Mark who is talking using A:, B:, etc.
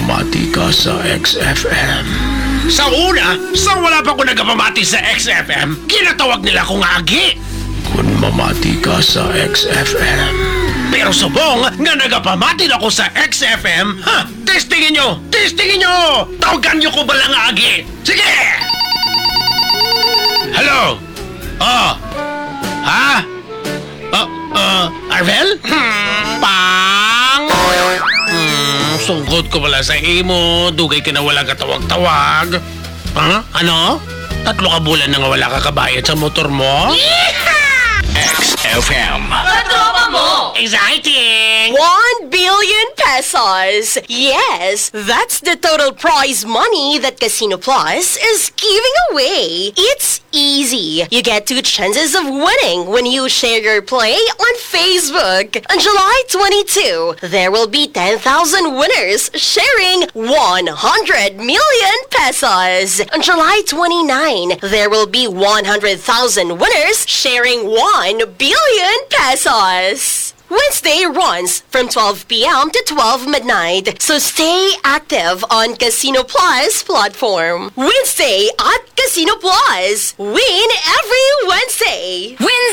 A: nagpamati ka sa XFM. Sa una, wala pa ko nagpamati sa XFM, kinatawag nila akong agi. Kung mamati ka sa XFM. Pero subong nga nagapamati na ako sa XFM, testingin nyo! Tawagan nyo ko ba lang agi? Sige! Hello? Arvel? Pang! Sungkot ko pala sa imo, dugay ka na wala katawag-tawag. Ano? 3 ka bulan na nga wala ka kabayad sa motor mo? XFM.
B: Katropa mo!
A: Exciting!
B: 1 billion pesos! Yes, that's the total prize money that Casino Plus is giving away. It's easy. You get 2 chances of winning when you share your play on Facebook. On July 22, there will be 10,000 winners sharing 100 million pesos. On July 29, there will be 100,000 winners sharing 1 billion pesos. Wednesday runs from 12 p.m. to 12 midnight, so stay active on Casino Plus platform. Wednesday at Casino Plus. Win every Wednesday.